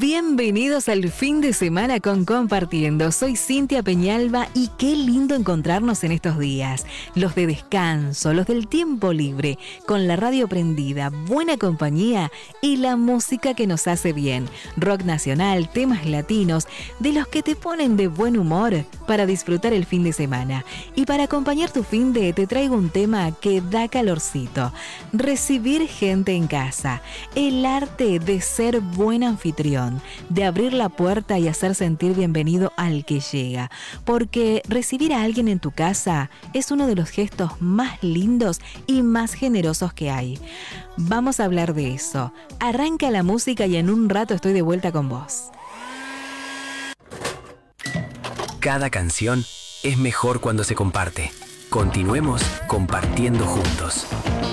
Bienvenidos al fin de semana con Compartiendo. Soy Cintia Peñalba y qué lindo encontrarnos en estos días. Los de descanso, los del tiempo libre, con la radio prendida, buena compañía y la música que nos hace bien. Rock nacional, temas latinos, de los que te ponen de buen humor para disfrutar el fin de semana. Y para acompañar tu fin de te traigo un tema que da calorcito. Recibir gente en casa. El arte de ser buen anfitrión, de abrir la puerta y hacer sentir bienvenido al que llega, porque recibir a alguien en tu casa es uno de los gestos más lindos y más generosos que hay. Vamos a hablar de eso. Arranca la música y en un rato estoy de vuelta con vos. Cada canción es mejor cuando se comparte. Continuemos compartiendo juntos.